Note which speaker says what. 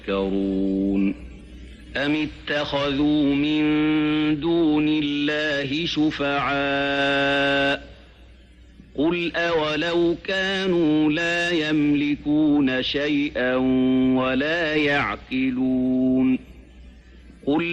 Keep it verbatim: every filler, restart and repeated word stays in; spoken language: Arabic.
Speaker 1: يذكرون أم اتخذوا من دون الله شفعاء قل أولو كانوا لا يملكون شيئا ولا يعقلون قل